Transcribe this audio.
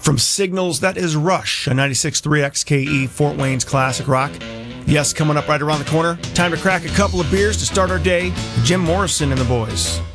From Signals, that is Rush, a 96.3 XKE Fort Wayne's classic rock. Yes, coming up right around the corner. Time to crack a couple of beers to start our day. Jim Morrison and the boys.